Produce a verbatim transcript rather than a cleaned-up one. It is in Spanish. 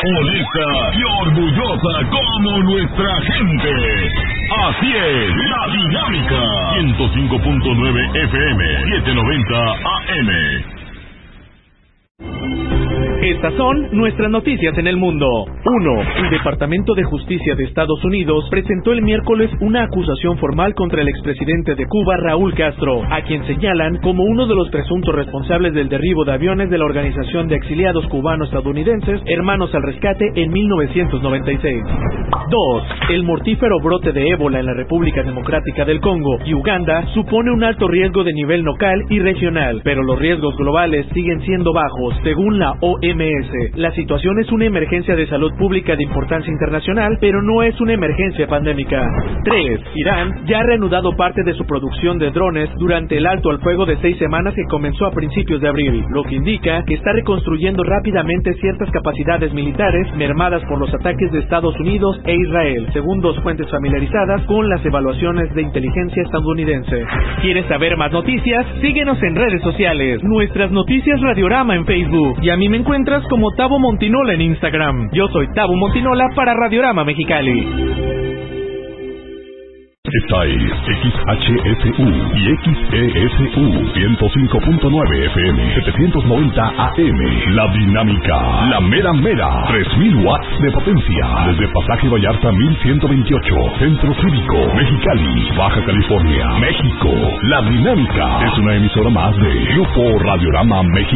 honesta y orgullosa como nuestra gente. Así es, La Dinámica. ciento cinco punto nueve F M, setecientos noventa A M. Estas son nuestras noticias en el mundo. uno. El Departamento de Justicia de Estados Unidos presentó el miércoles una acusación formal contra el expresidente de Cuba, Raúl Castro, a quien señalan como uno de los presuntos responsables del derribo de aviones de la Organización de Exiliados Cubano-Estadounidenses Hermanos al Rescate en mil novecientos noventa y seis. dos. El mortífero brote de ébola en la República Democrática del Congo y Uganda supone un alto riesgo de nivel local y regional, pero los riesgos globales siguen siendo bajos, según la O M S. La situación es una emergencia de salud pública de importancia internacional, pero no es una emergencia pandémica. tres. Irán ya ha reanudado parte de su producción de drones durante el alto al fuego de seis semanas que comenzó a principios de abril, lo que indica que está reconstruyendo rápidamente ciertas capacidades militares mermadas por los ataques de Estados Unidos e Israel, según dos fuentes familiarizadas con las evaluaciones de inteligencia estadounidense. ¿Quieres saber más noticias? Síguenos en redes sociales. Nuestras noticias Radiorama en Facebook. Y a mí me encuentras como Tabo Montinola en Instagram. Yo soy Tabo Montinola para Radiorama Mexicali. Esta es X H S U y X E S U ciento cinco punto nueve F M, setecientos noventa A M. La Dinámica, la mera mera, tres mil watts de potencia. Desde Pasaje Vallarta mil ciento veintiocho, Centro Cívico, Mexicali, Baja California, México. La Dinámica es una emisora más de Grupo Radiorama México.